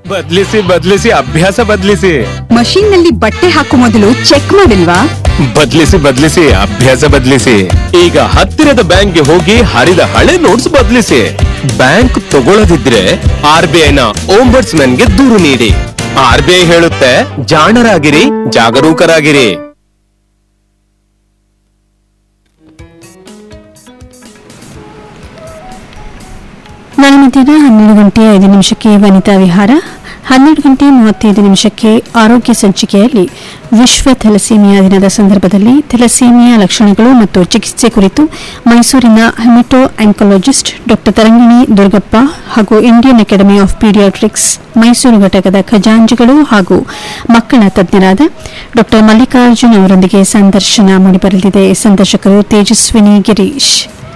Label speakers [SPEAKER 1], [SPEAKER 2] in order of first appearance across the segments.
[SPEAKER 1] ಬದಲಿಸಿ ಅಭ್ಯಾಸ ಬದಲಿಸಿ.
[SPEAKER 2] ಮಷೀನ್ ನಲ್ಲಿ ಬಟ್ಟೆ ಹಾಕೋ ಮೊದಲು ಚೆಕ್ ಮಾಡಿಲ್ವಾ?
[SPEAKER 1] ಬದಲಿಸಿ ಅಭ್ಯಾಸ ಬದಲಿಸಿ. ಈಗ ಹತ್ತಿರದ ಬ್ಯಾಂಕ್ಗೆ ಹೋಗಿ ಹರಿದ ಹಳೆ ನೋಟ್ಸ್ ಬದಲಿಸಿ. ಬ್ಯಾಂಕ್ ತಗೊಳ್ಳದಿದ್ರೆ RBIನ ಓಂಬರ್ಟ್ಸ್ಮನ್ಗೆ ದೂರು ನೀಡಿ. RBI ಹೇಳುತ್ತೆ, ಜಾಣರಾಗಿರಿ, ಜಾಗರೂಕರಾಗಿರಿ.
[SPEAKER 3] ನಾಳೆ ಮಧ್ಯಾಹ್ನ 12:05 ವನಿತಾ ವಿಹಾರ, 12:35 ಆರೋಗ್ಯ ಸಂಚಿಕೆಯಲ್ಲಿ ವಿಶ್ವ ಥೆಲಸೀಮಿಯಾ ದಿನದ ಸಂದರ್ಭದಲ್ಲಿ ಥೆಲಸೀಮಿಯಾ ಲಕ್ಷಣಗಳು ಮತ್ತು ಚಿಕಿತ್ಸೆ ಕುರಿತು ಮೈಸೂರಿನ ಹೆಮಟೋ ಆಂಕೊಲಾಜಿಸ್ಟ್ ಡಾ ತರಂಗಿಣಿ ದುರ್ಗಪ್ಪ ಹಾಗೂ Indian academy of paediatrics Mysuru ಘಟಕದ ಖಜಾಂಚಿಗಳು ಹಾಗೂ ಮಕ್ಕಳ ತಜ್ಞರಾದ ಡಾ ಮಲ್ಲಿಕಾರ್ಜುನ್ ಅವರೊಂದಿಗೆ ಸಂದರ್ಶನ ಮೂಡಿಬರಲಿದೆ. ಸಂದರ್ಶಕರು ತೇಜಸ್ವಿನಿ ಗಿರೀಶ್.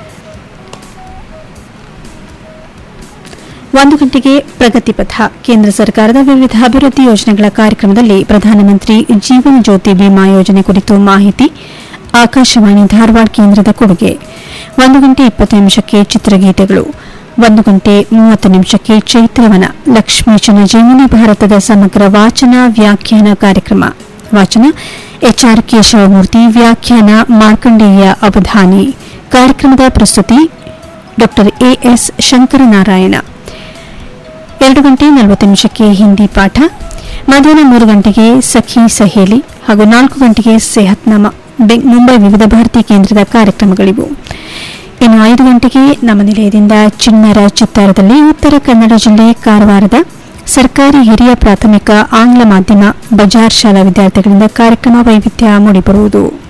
[SPEAKER 3] 1 ಗಂಟೆಗೆ ಪ್ರಗತಿಪಥ, ಕೇಂದ್ರ ಸರ್ಕಾರದ ವಿವಿಧ ಅಭಿವೃದ್ಧಿ ಯೋಜನೆಗಳ ಕಾರ್ಯಕ್ರಮದಲ್ಲಿ ಪ್ರಧಾನಮಂತ್ರಿ ಜೀವನ ಜ್ಯೋತಿ ಬಿಮಾ ಯೋಜನೆ ಕುರಿತು ಮಾಹಿತಿ, ಆಕಾಶವಾಣಿ ಧಾರವಾಡ ಕೇಂದ್ರದ ಕೊಡುಗೆ. 1:20 ಚಿತ್ರಗೀತೆಗಳು. 1:30 ಚೈತ್ರವನ, ಲಕ್ಷ್ಮೀ ಜನಜೀವನಿ ಭಾರತದ ಸಮಗ್ರ ವಾಚನ ವ್ಯಾಖ್ಯಾನ ಕಾರ್ಯಕ್ರಮ. ವಾಚನ HR ಕೇಶವಮೂರ್ತಿ, ವ್ಯಾಖ್ಯಾನ ಮಾರ್ಕಂಡೇಯ ಅವಧಾನಿ. ಕಾರ್ಯಕ್ರಮದ ಪ್ರಸ್ತುತಿ ಡಾ AS ಶಂಕರನಾರಾಯಣ. 2:40 ಹಿಂದಿ ಪಾಠ. ಮಧ್ಯಾಹ್ನ 3 ಗಂಟೆಗೆ ಸಖಿ ಸಹೇಲಿ ಹಾಗೂ 4 ಗಂಟೆಗೆ ಸೆಹತ್ನಾಮ, ಮುಂಬೈ ವಿವಿಧ ಭಾರತಿ ಕೇಂದ್ರದ ಕಾರ್ಯಕ್ರಮಗಳಿವು. ಇನ್ನು 5 ಗಂಟೆಗೆ ನಮ್ಮ ನಿಲಯದಿಂದ ಚಿಣ್ಣರ ಚಿತ್ತಾರದಲ್ಲಿ ಉತ್ತರ ಕನ್ನಡ ಜಿಲ್ಲೆ ಕಾರವಾರದ ಸರ್ಕಾರಿ ಹಿರಿಯ ಪ್ರಾಥಮಿಕ ಆಂಗ್ಲ ಮಾಧ್ಯಮ ಬಜಾರ್ ಶಾಲಾ ವಿದ್ಯಾರ್ಥಿಗಳಿಂದ ಕಾರ್ಯಕ್ರಮ ವೈವಿಧ್ಯ ಮೂಡಿಬರುವುದು.